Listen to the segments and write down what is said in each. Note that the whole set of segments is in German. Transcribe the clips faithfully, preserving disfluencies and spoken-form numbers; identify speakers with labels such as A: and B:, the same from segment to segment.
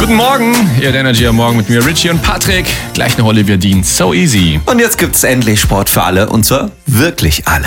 A: Guten Morgen, ihr Energy am Morgen mit mir, Richie und Patrick. Gleich noch Olivia Dean, So Easy.
B: Und jetzt gibt's endlich Sport für alle, und zwar wirklich alle.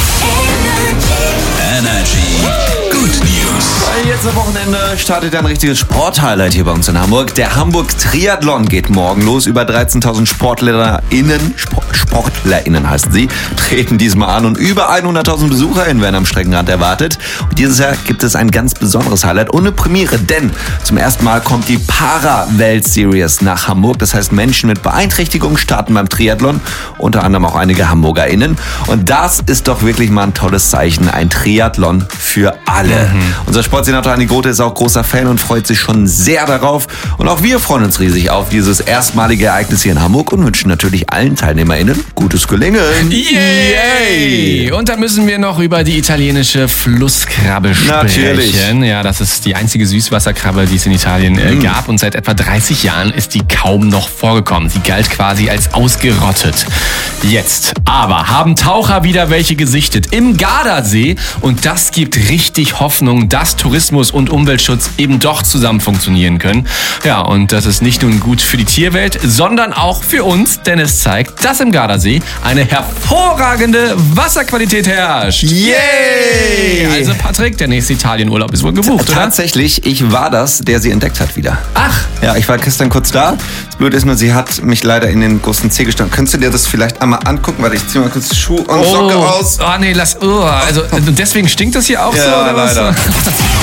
C: Energy Good News.
B: Jetzt am Wochenende startet ein richtiges Sporthighlight hier bei uns in Hamburg. Der Hamburg Triathlon geht morgen los. Über dreizehntausend SportlerInnen, Sport, SportlerInnen heißen sie, treten diesmal an und über hunderttausend BesucherInnen werden am Streckenrand erwartet. Und dieses Jahr gibt es ein ganz besonderes Highlight ohne Premiere, denn zum ersten Mal kommt die Para-Welt-Series nach Hamburg. Das heißt, Menschen mit Beeinträchtigungen starten beim Triathlon, unter anderem auch einige HamburgerInnen. Und das ist doch wirklich mal ein tolles Zeichen, ein Triathlon für alle. Mhm. Unser Sportsenator Andi Grote ist auch großer Fan und freut sich schon sehr darauf. Und auch wir freuen uns riesig auf dieses erstmalige Ereignis hier in Hamburg und wünschen natürlich allen TeilnehmerInnen gutes Gelingen.
A: Yay! Und dann müssen wir noch über die italienische Flusskrabbe sprechen.
B: Natürlich.
A: Ja, das ist die einzige Süßwasserkrabbe, die es in Italien äh, gab. Und seit etwa dreißig Jahren ist die kaum noch vorgekommen. Sie galt quasi als ausgerottet. Jetzt aber haben Taucher wieder welche gesichtet im Gardasee. Und das gibt richtig Hoffnung, dass Tourismus und Umweltschutz eben doch zusammen funktionieren können. Ja, und das ist nicht nur gut für die Tierwelt, sondern auch für uns, denn es zeigt, dass im Gardasee eine hervorragende Wasserqualität herrscht.
B: Yay!
A: Also Patrick, der nächste Italienurlaub ist wohl gebucht, oder?
B: Tatsächlich, ich war das, der sie entdeckt hat wieder.
A: Ach!
B: Ja, ich war gestern kurz da. Das Blöde ist nur, sie hat mich leider in den großen Zeh gestanden. Könntest du dir das vielleicht einmal angucken? Warte, ich zieh mal kurz Schuh und
A: Oh,
B: Socke aus.
A: oh nee, lass. Oh, also deswegen stinkt das hier auch
B: Ja,
A: so, oder
B: leider.
A: was?